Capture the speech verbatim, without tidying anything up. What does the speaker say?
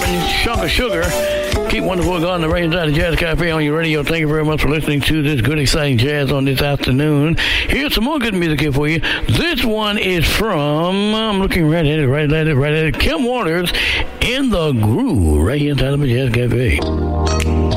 Chunk of Sugar. Keep wonderful going the right inside the Jazz Cafe on your radio. Thank you very much for listening to this good, exciting jazz on this afternoon. Here's some more good music here for you. This one is from, I'm looking right at it, right at it, right at it, Kim Waters, In the Groove, right here inside of the Jazz Cafe.